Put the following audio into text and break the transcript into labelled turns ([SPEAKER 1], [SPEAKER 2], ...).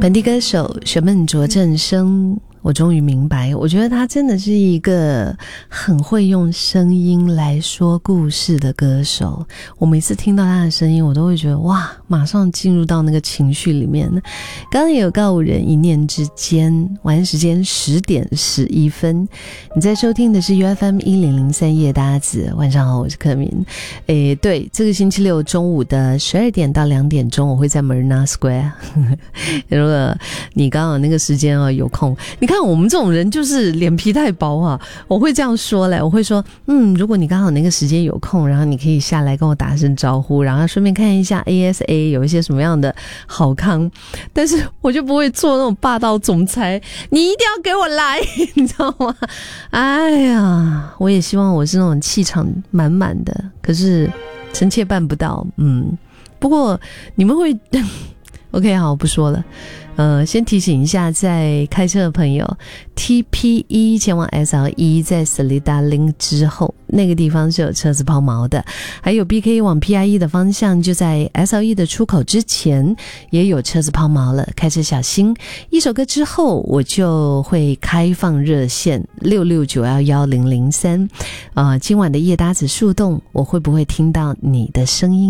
[SPEAKER 1] 本地歌手学闷卓正生，我终于明白，我觉得他真的是一个很会用声音来说故事的歌手。我每次听到他的声音，我都会觉得哇，马上进入到那个情绪里面。刚刚也有告五人一念之间，晚安时间10点11分，你在收听的是 UFM 1003夜搭子。晚上好，我是柯明。对，这个星期六中午的12点到2点钟，我会在 Marina Square 如果你刚好那个时间有空，你看我们这种人就是脸皮太薄啊，我会这样说嘞，我会说如果你刚好那个时间有空，然后你可以下来跟我打声招呼，然后顺便看一下 ASA 有一些什么样的好康，但是我就不会做那种霸道总裁，你一定要给我来你知道吗？哎呀，我也希望我是那种气场满满的，可是臣妾办不到。不过你们会OK 好，我不说了。先提醒一下在开车的朋友， TP1 前往 SL1 在 Selida Link 之后，那个地方是有车子抛锚的，还有 BK 往 PIE 的方向就在 SL1 的出口之前也有车子抛锚了，开车小心。一首歌之后我就会开放热线66911003，今晚的夜搭子树洞我会不会听到你的声音？